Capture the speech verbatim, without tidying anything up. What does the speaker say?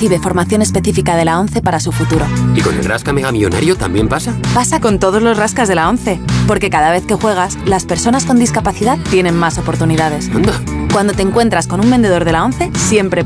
recibe formación específica de la ONCE para su futuro. ¿Y con el Rasca Mega Millonario también pasa? Pasa con todos los rascas de la ONCE, porque cada vez que juegas, las personas con discapacidad tienen más oportunidades. Anda. Cuando te encuentras con un vendedor de la ONCE, siempre